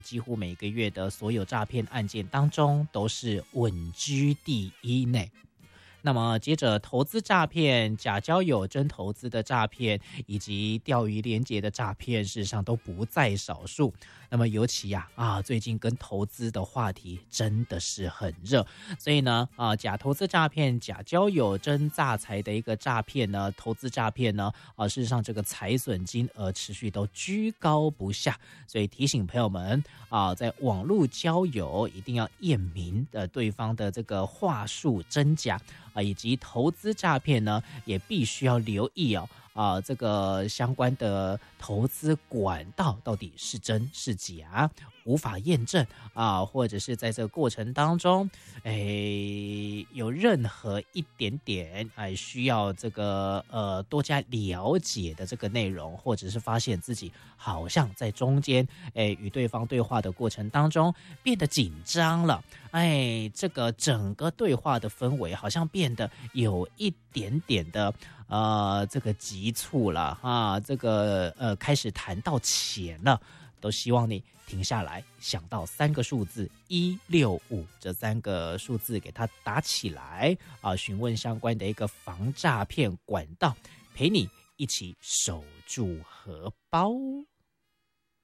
几乎每个月的所有诈骗案件当中都是稳居第一呢。那么接着投资诈骗、假交友真投资的诈骗以及钓鱼连结的诈骗，事实上都不在少数。那么尤其最近跟投资的话题真的是很热，所以呢假投资诈骗、假交友真诈财的一个诈骗呢，投资诈骗呢事实上这个财损金额持续都居高不下，所以提醒朋友们在网络交友一定要验明对方的这个话术真假以及投资诈骗呢，也必须要留意这个相关的投资管道到底是真是假，无法验证或者是在这个过程当中，有任何一点点需要这个多加了解的这个内容，或者是发现自己好像在中间与对方对话的过程当中变得紧张了，这个整个对话的氛围好像变得有一点点的这个急促了这个开始谈到钱了，都希望你停下来，想到3个数字165这3个数字给它打起来询问相关的一个防诈骗管道，陪你一起守住荷包。